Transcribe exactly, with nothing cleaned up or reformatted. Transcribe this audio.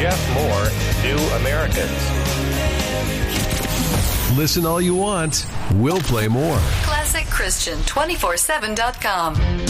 Jeff Moore, New Americans. Listen all you want. We'll play more. classic christian two forty-seven dot com.